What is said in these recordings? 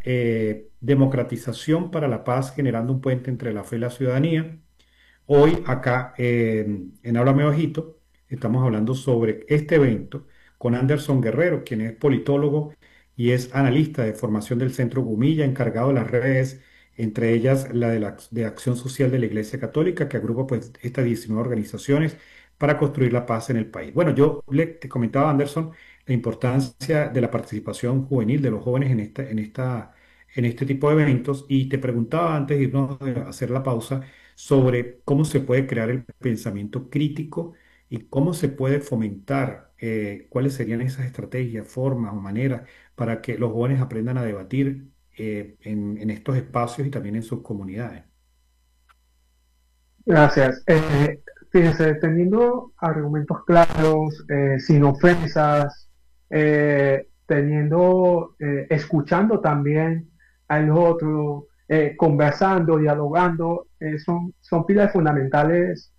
democratización para la paz, generando un puente entre la fe y la ciudadanía. Hoy acá en Háblame Bajito estamos hablando sobre este evento con Anderson Guerrero, quien es politólogo y es analista de formación del Centro Gumilla, encargado de las redes, entre ellas la de Acción Social de la Iglesia Católica, que agrupa pues estas 19 organizaciones para construir la paz en el país. Bueno, te comentaba, Anderson, la importancia de la participación juvenil de los jóvenes en este tipo de eventos, y te preguntaba antes de irnos a hacer la pausa sobre cómo se puede crear el pensamiento crítico y cómo se puede fomentar, cuáles serían esas estrategias, formas o maneras para que los jóvenes aprendan a debatir en estos espacios y también en sus comunidades. Gracias. Fíjense, teniendo argumentos claros, sin ofensas, escuchando también al otro, conversando, dialogando, son pilares fundamentales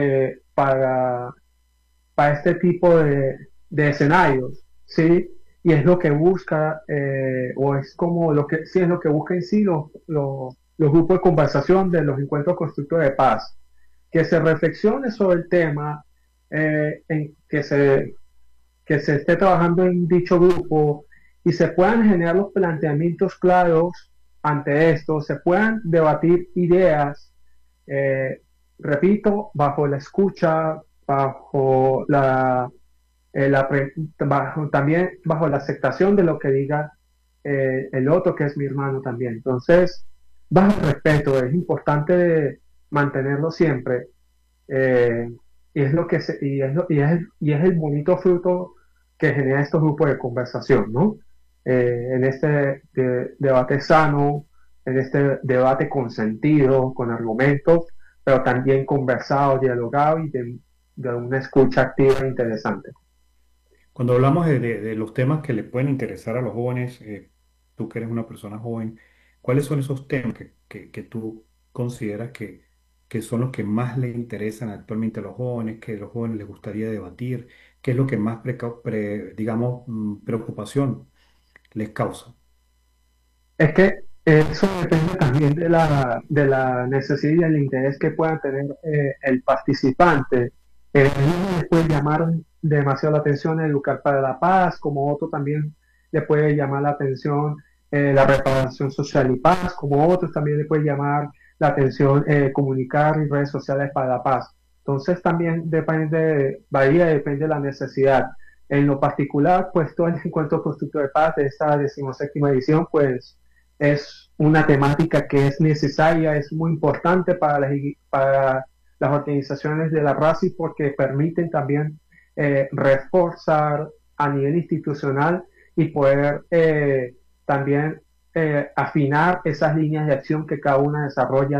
para este tipo de escenarios, ¿sí? Y es lo que busca, o es como lo que, sí es lo que busca en sí los grupos de conversación de los encuentros constructores de paz, que se reflexione sobre el tema, en que se esté trabajando en dicho grupo y se puedan generar los planteamientos claros ante esto, se puedan debatir ideas, eh, repito, bajo la escucha, bajo también bajo la aceptación de lo que diga el otro, que es mi hermano también. Entonces, bajo respeto, es importante mantenerlo siempre. eh, y es lo que se- y es el bonito fruto que genera estos grupos de conversación, ¿no? En este debate sano, en este debate con sentido, con argumentos, pero también conversado, dialogado y de una escucha activa e interesante. Cuando hablamos de los temas que le pueden interesar a los jóvenes, tú que eres una persona joven, ¿cuáles son esos temas que tú consideras que son los que más le interesan actualmente a los jóvenes, que a los jóvenes les gustaría debatir? ¿Qué es lo que más, digamos, preocupación les causa? Es que eso depende también de la necesidad y del interés que pueda tener el participante. Uno le puede llamar demasiado la atención educar para la paz, como otro también le puede llamar la atención la reparación social y paz, como otros también le puede llamar la atención comunicar en redes sociales para la paz. Entonces también depende, varía, depende de la necesidad. En lo particular, pues todo el encuentro constructivo de paz de esta 17ª edición, pues es una temática que es necesaria, es muy importante para las organizaciones de la RACI porque permiten también reforzar a nivel institucional y poder también afinar esas líneas de acción que cada una desarrolla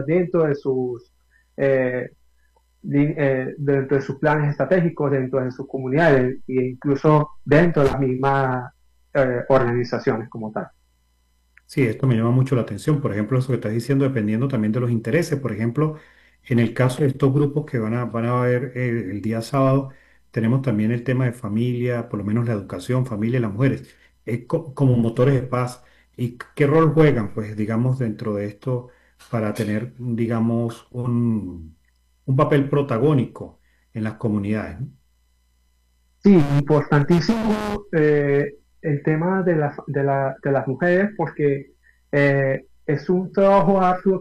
eh, dentro de sus planes estratégicos, dentro de sus comunidades e incluso dentro de las mismas organizaciones como tal. Sí, esto me llama mucho la atención. Por ejemplo, eso que estás diciendo, dependiendo también de los intereses. Por ejemplo, en el caso de estos grupos que van a ver el día sábado, tenemos también el tema de familia, por lo menos la educación, familia y las mujeres, como motores de paz. ¿Y qué rol juegan, pues, digamos, dentro de esto para tener, digamos, un papel protagónico en las comunidades, ¿no? Sí, importantísimo el tema de las mujeres porque es un trabajo arduo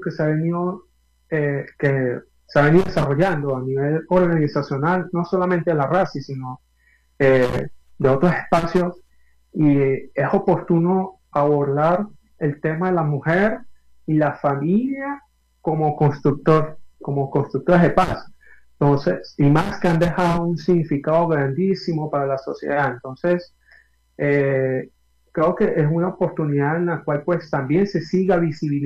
que se ha venido desarrollando a nivel organizacional, no solamente de la RACI, sino de otros espacios, y es oportuno abordar el tema de la mujer y la familia como constructores de paz. Entonces, y más que han dejado un significado grandísimo para la sociedad. Entonces, eh, creo que es una oportunidad en la cual pues también se siga visibilizando